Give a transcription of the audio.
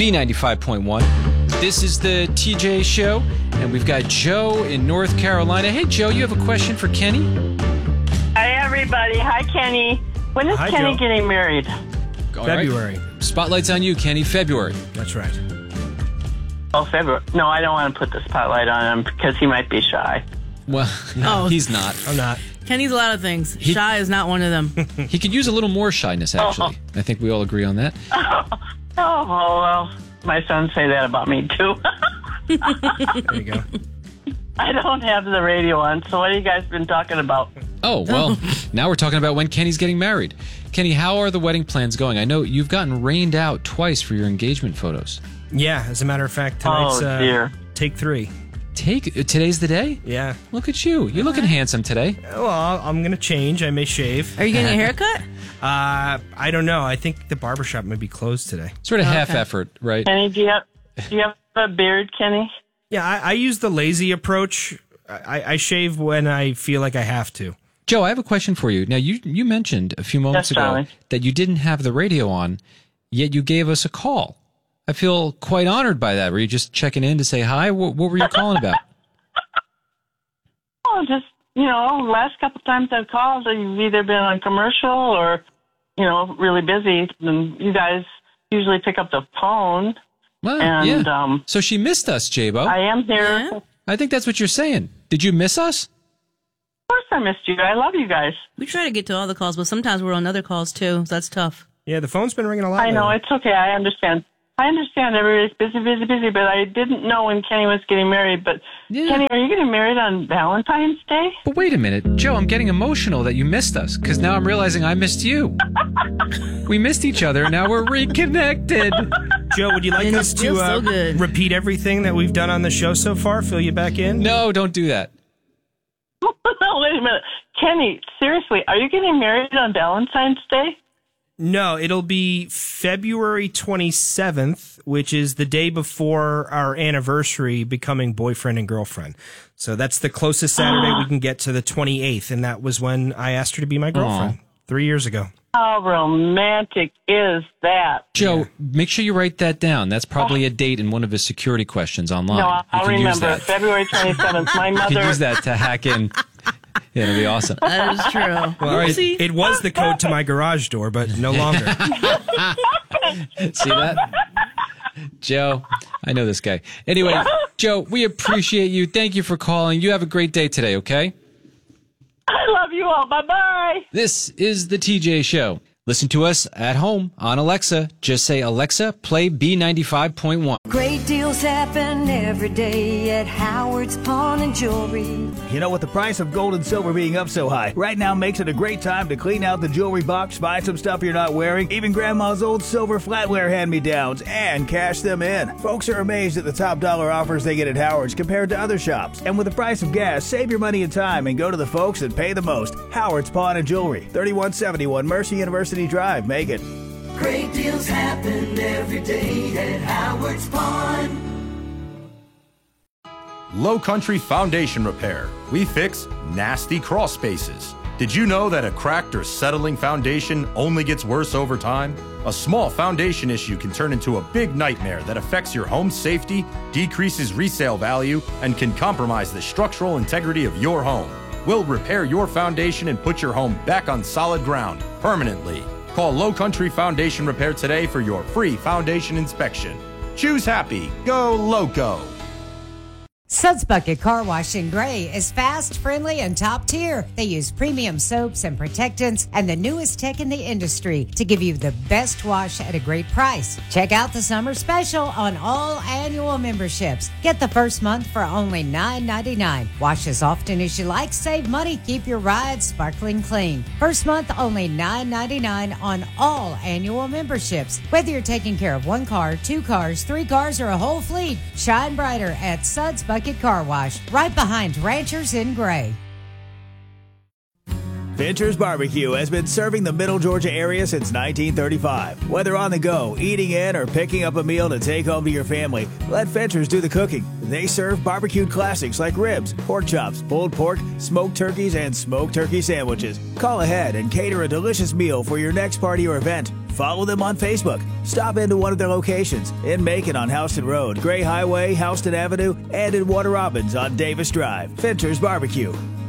B95.1. This is the TJ Show, and we've got Joe in North Carolina. Hey, Joe, you have a question for Kenny? Hi, everybody. Hi, Kenny. When is Kenny getting married? All February. Right. Spotlight's on you, Kenny. February. That's right. Oh, February. No, I don't want to put the spotlight on him because he might be shy. Well, no, he's not. I'm not. Kenny's a lot of things. Shy is not one of them. He could use a little more shyness, actually. I think we all agree on that. Oh, well, my sons say that about me, too. There you go. I don't have the radio on, so what have you guys been talking about? Oh, well, now we're talking about when Kenny's getting married. Kenny, how are the wedding plans going? I know you've gotten rained out twice for your engagement photos. Yeah, as a matter of fact, tonight's dear. take 3. Today's the day? Yeah. Look at you. You're looking handsome today. Well, I'm going to change. I may shave. Are you getting a haircut? I don't know. I think the barbershop may be closed today. Sort of half effort, right? Kenny, do you have a beard, Kenny? Yeah, I use the lazy approach. I shave when I feel like I have to. Joe, I have a question for you. Now, you mentioned a few moments ago darling. that you didn't have the radio on, yet you gave us a call. I feel quite honored by that. Were you just checking in to say hi? What were you calling about? Oh, just, last couple times I've called, you've either been on commercial or, really busy. And you guys usually pick up the phone. Well, and, yeah. So she missed us, Jabo. I am here. Yeah. I think that's what you're saying. Did you miss us? Of course I missed you. I love you guys. We try to get to all the calls, but sometimes we're on other calls, too, so that's tough. Yeah, the phone's been ringing a lot. I know. lately. It's okay. I understand. Everybody's busy, but I didn't know when Kenny was getting married. But, Yeah. Kenny, are you getting married on Valentine's Day? But wait a minute. Joe, I'm getting emotional that you missed us, because now I'm realizing I missed you. We missed each other, and now we're reconnected. Joe, would you like And us it feels so to good. repeat everything that we've done on the show so far? Fill you back in? No, don't do that. No, wait a minute. Kenny, seriously, are you getting married on Valentine's Day? No, it'll be February 27th, which is the day before our anniversary becoming boyfriend and girlfriend. So that's the closest Saturday we can get to the 28th, and that was when I asked her to be my girlfriend 3 years ago. How romantic is that? Joe, make sure you write that down. That's probably a date in one of his security questions online. No, You I'll can use remember. that. February 27th. My You can mother... use that to hack in. Yeah, it'll be awesome. That is true. Well, Oopsie. it was the code to my garage door, but no longer. See that? Joe, I know this guy. Anyway, Joe, we appreciate you. Thank you for calling. You have a great day today, okay? I love you all. Bye-bye. This is the TJ Show. Listen to us at home on Alexa. Just say, Alexa, play B95.1. Great deals happen every day at Howard's Pawn and Jewelry. You know, with the price of gold and silver being up so high, right now makes it a great time to clean out the jewelry box, buy some stuff you're not wearing, even Grandma's old silver flatware hand-me-downs, and cash them in. Folks are amazed at the top dollar offers they get at Howard's compared to other shops. And with the price of gas, save your money and time and go to the folks that pay the most. Howard's Pawn and Jewelry, 3171 Mercy University Drive, Macon. Great deals happen every day at Howard's Pawn. Low Country Foundation Repair. We fix nasty crawl spaces. Did you know that a cracked or settling foundation only gets worse over time? A small foundation issue can turn into a big nightmare that affects your home's safety, decreases resale value, and can compromise the structural integrity of your home. We'll repair your foundation and put your home back on solid ground permanently. Call Low Country Foundation Repair today for your free foundation inspection. Choose happy. Go Loco. Suds Bucket Car Wash in Gray is fast, friendly, and top tier. They use premium soaps and protectants and the newest tech in the industry to give you the best wash at a great price. Check out the summer special on all annual memberships. Get the first month for only $9.99. Wash as often as you like, save money, keep your ride sparkling clean. First month only $9.99 on all annual memberships. Whether you're taking care of one car, two cars, three cars, or a whole fleet, shine brighter at Suds Bucket Car Wash, right behind Ranchers in Gray. Fincher's Barbecue has been serving the Middle Georgia area since 1935. Whether on the go, eating in, or picking up a meal to take home to your family, let Fincher's do the cooking. They serve barbecued classics like ribs, pork chops, pulled pork, smoked turkeys, and smoked turkey sandwiches. Call ahead and cater a delicious meal for your next party or event. Follow them on Facebook. Stop into one of their locations in Macon on Houston Road, Gray Highway, Houston Avenue, and in Warner Robins on Davis Drive. Fincher's Barbecue.